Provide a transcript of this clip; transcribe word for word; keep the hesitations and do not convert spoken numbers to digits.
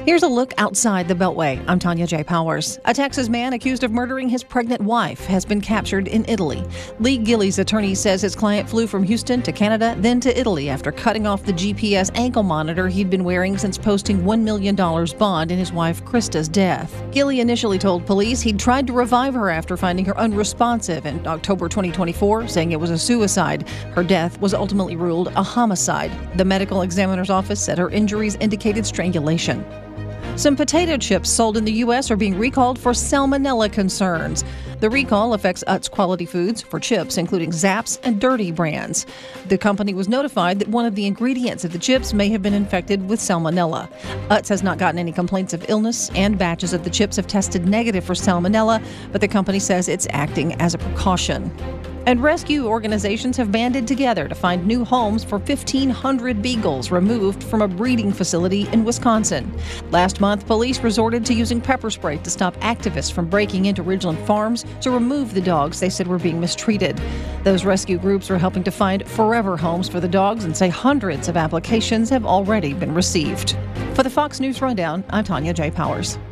Here's a look outside the Beltway. I'm Tanya J. Powers. A Texas man accused of murdering his pregnant wife has been captured in Italy. Lee Gilley's attorney says his client flew from Houston to Canada, then to Italy after cutting off the G P S ankle monitor he'd been wearing since posting one million dollars bond in his wife Krista's death. Gilley initially told police he'd tried to revive her after finding her unresponsive in October twenty twenty-four, saying it was a suicide. Her death was ultimately ruled a homicide. The medical examiner's office said her injuries indicated strangulation. Some potato chips sold in the U S are being recalled for salmonella concerns. The recall affects Utz Quality Foods for chips, including Zapp's and Dirty brands. The company was notified that one of the ingredients of the chips may have been infected with salmonella. Utz has not gotten any complaints of illness, and batches of the chips have tested negative for salmonella, but the company says it's acting as a precaution. And rescue organizations have banded together to find new homes for fifteen hundred beagles removed from a breeding facility in Wisconsin. Last month, police resorted to using pepper spray to stop activists from breaking into Ridgeland Farms to remove the dogs they said were being mistreated. Those rescue groups are helping to find forever homes for the dogs and say hundreds of applications have already been received. For the Fox News Rundown, I'm Tanya J. Powers.